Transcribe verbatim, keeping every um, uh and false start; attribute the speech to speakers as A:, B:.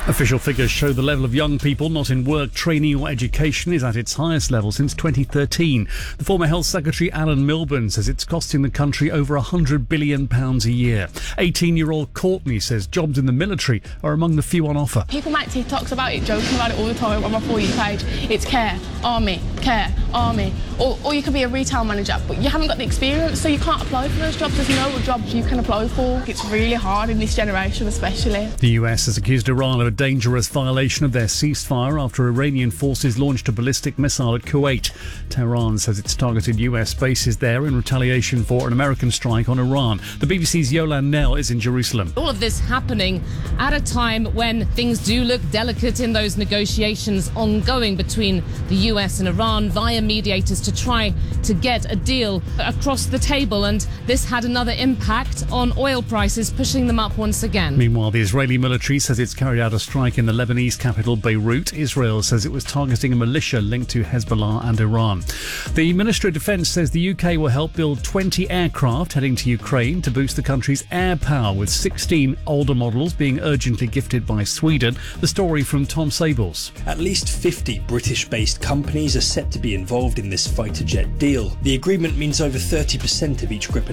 A: Official figures show the level of young people not in work, training or education is at its highest level since twenty thirteen. The former Health Secretary Alan Milburn says it's costing the country over one hundred billion pounds a year. eighteen-year-old Courtney says jobs in the military are among the few on offer.
B: People make TikToks about it, joking about it all the time on my For You page. It's care, army, care, army. Or, or you could be a retail manager, but you haven't got the experience, so you can't apply for those jobs. There's no jobs you can apply for. It's really hard in this generation especially.
A: The U S has accused Iran of a dangerous violation of their ceasefire after Iranian forces launched a ballistic missile at Kuwait. Tehran says it's targeted U S bases there in retaliation for an American strike on Iran. The B B C's Yolande Knell is in Jerusalem.
C: All of this happening at a time when things do look delicate in those negotiations ongoing between the U S and Iran via mediators to try to get a deal across the table, and this had another impact on oil prices, pushing them up once again.
A: Meanwhile, the Israeli military says it's carried out a strike in the Lebanese capital Beirut. Israel says it was targeting a militia linked to Hezbollah and Iran. The Ministry of Defence says the U K will help build twenty aircraft heading to Ukraine to boost the country's air power, with sixteen older models being urgently gifted by Sweden. The story from Tom Sables.
D: At least fifty British-based companies are set to be involved in this fighter jet deal. The agreement means over thirty percent of each Gripen